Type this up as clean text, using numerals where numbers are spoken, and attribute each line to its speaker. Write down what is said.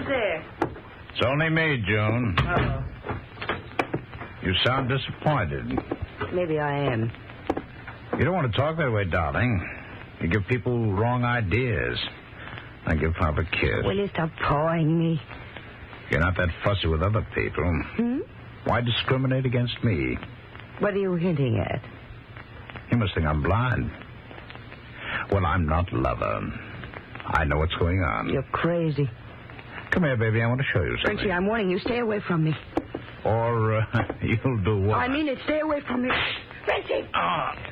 Speaker 1: there?
Speaker 2: It's only me, June.
Speaker 1: Uh-oh.
Speaker 2: You sound disappointed.
Speaker 1: Maybe I am.
Speaker 2: You don't want to talk that way, darling. You give people wrong ideas. I give Papa a kiss.
Speaker 1: Will you stop pawing me?
Speaker 2: You're not that fussy with other people.
Speaker 1: Hmm?
Speaker 2: Why discriminate against me?
Speaker 1: What are you hinting at?
Speaker 2: You must think I'm blind. Well, I'm not lover. I know what's going on.
Speaker 1: You're crazy.
Speaker 2: Come here, baby. I want to show you something.
Speaker 1: Frenchie, I'm warning you. Stay away from me.
Speaker 2: Or you'll do what?
Speaker 1: I mean it. Stay away from me. Frenchie!